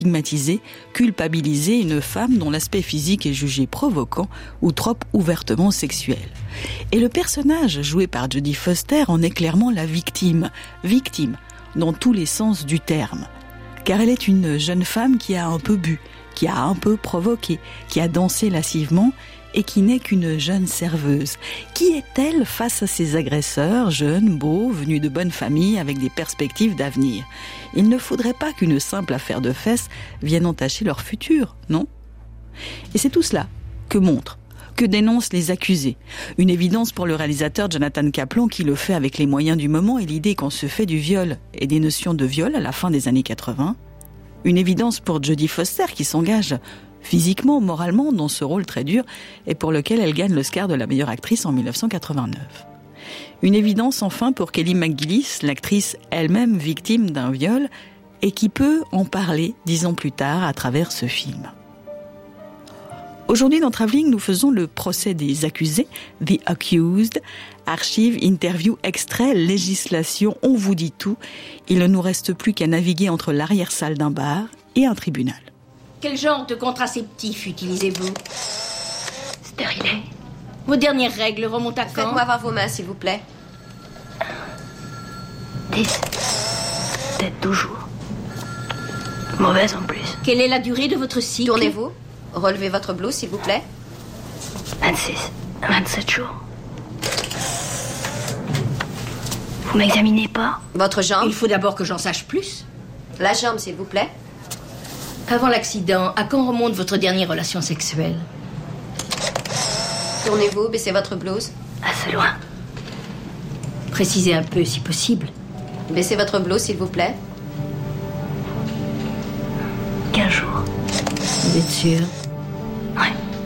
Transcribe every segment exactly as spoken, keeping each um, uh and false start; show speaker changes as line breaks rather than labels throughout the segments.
stigmatiser, culpabiliser une femme dont l'aspect physique est jugé provoquant ou trop ouvertement sexuel. Et le personnage joué par Jodie Foster en est clairement la victime, victime dans tous les sens du terme. Car elle est une jeune femme qui a un peu bu, qui a un peu provoqué, qui a dansé lascivement et qui n'est qu'une jeune serveuse. Qui est-elle face à ces agresseurs, jeunes, beaux, venus de bonne famille, avec des perspectives d'avenir ? Il ne faudrait pas qu'une simple affaire de fesses vienne entacher leur futur, non ? Et c'est tout cela que montrent, que dénoncent les accusés. Une évidence pour le réalisateur Jonathan Kaplan qui le fait avec les moyens du moment et l'idée qu'on se fait du viol et des notions de viol à la fin des années quatre-vingts. Une évidence pour Jodie Foster qui s'engage physiquement, moralement, dans ce rôle très dur et pour lequel elle gagne l'Oscar de la meilleure actrice en dix-neuf cent quatre-vingt-neuf. Une évidence enfin pour Kelly McGillis, l'actrice elle-même victime d'un viol et qui peut en parler dix ans plus tard à travers ce film. Aujourd'hui dans Travelling, nous faisons le procès des accusés, The Accused, archives, interviews, extraits, législation, on vous dit tout. Il ne nous reste plus qu'à naviguer entre l'arrière-salle d'un bar et un tribunal.
Quel genre de contraceptif utilisez-vous ?
Stérilet.
Vos dernières règles remontent à quand ?
Faites-moi voir vos mains, s'il vous plaît. dix. Peut-être toujours. Mauvaise en plus.
Quelle est la durée de votre cycle ?
Tournez-vous. Relevez votre blouse, s'il vous plaît. vingt-six. vingt-sept jours. Vous m'examinez pas ? Votre jambe ?
Il faut d'abord que j'en sache plus.
La jambe, s'il vous plaît.
Avant l'accident, à quand remonte votre dernière relation sexuelle ?
Tournez-vous, baissez votre blouse.
Assez loin. Précisez un peu, si possible.
Baissez votre blouse, s'il vous plaît.
quinze jours. Vous êtes sûr ?
Oui.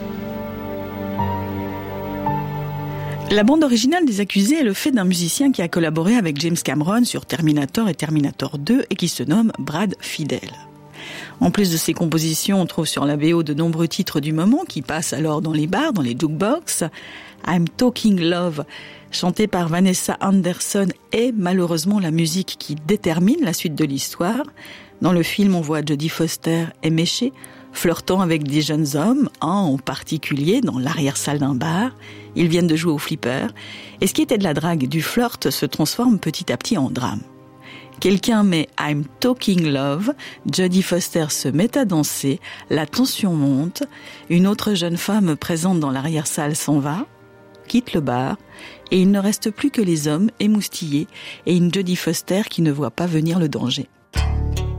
La bande originale des Accusés est le fait d'un musicien qui a collaboré avec James Cameron sur Terminator et Terminator deux et qui se nomme Brad Fiedel. En plus de ses compositions, on trouve sur la V O de nombreux titres du moment qui passent alors dans les bars, dans les jukebox. I'm Talking Love, chanté par Vanessa Anderson, est malheureusement la musique qui détermine la suite de l'histoire. Dans le film, on voit Jodie Foster éméchée, flirtant avec des jeunes hommes, un en particulier dans l'arrière-salle d'un bar. Ils viennent de jouer au flipper. Et ce qui était de la drague, du flirt, se transforme petit à petit en drame. Quelqu'un met I'm Talking Love, Jodie Foster se met à danser, la tension monte, une autre jeune femme présente dans l'arrière-salle s'en va, quitte le bar, et il ne reste plus que les hommes émoustillés et une Jodie Foster qui ne voit pas venir le danger.